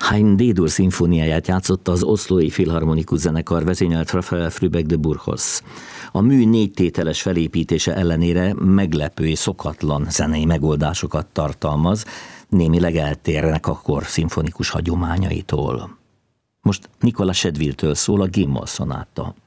Hein D-dur szimfóniáját játszotta az Oszlói Filharmonikus Zenekar, vezényelt Raphael Frübeck de Burgos. A mű 4 tételes felépítése ellenére meglepő és szokatlan zenei megoldásokat tartalmaz, némileg eltérnek a kor szimfonikus hagyományaitól. Most Nicolas Chedeville-től szól a G-moll szonáta.